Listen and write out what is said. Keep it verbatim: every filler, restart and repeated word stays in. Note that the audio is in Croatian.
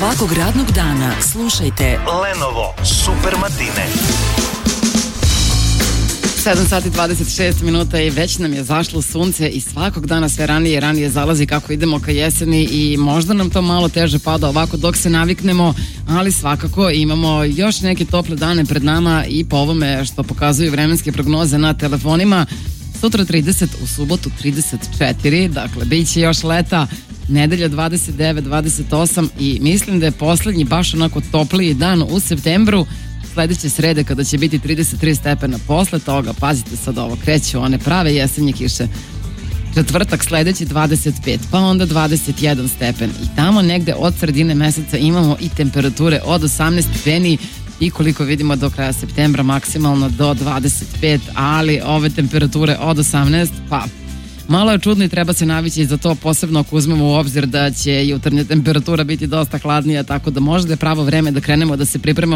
Svakog radnog dana slušajte Lenovo Super Matine. sedam sati dvadeset šest minuta i već nam je zašlo sunce i svakog dana sve ranije i ranije zalazi kako idemo ka jeseni i možda nam to malo teže pada ovako dok se naviknemo, ali svakako imamo još neke tople dane pred nama i po ovome što pokazuju vremenske prognoze na telefonima. Sutra trideset, u subotu trideset četiri, dakle bit će još leta, nedelja dvadeset devet, dvadeset osam i mislim da je poslednji baš onako topliji dan u septembru. Sledeće srede kada će biti trideset tri stepena, posle toga, pazite sad ovo, kreću one prave jesenje kiše. Četvrtak sledeći dvadeset pet, pa onda dvadeset jedan stepen i tamo negde od sredine meseca imamo i temperature od osamnaest stepeni i koliko vidimo do kraja septembra maksimalno do dvadeset pet, ali ove temperature od osamnaest, pa malo je čudno i treba se navići za to, posebno ako uzmemo u obzir da će jutarnja temperatura biti dosta hladnija, tako da možda je pravo vreme da krenemo da se pripremamo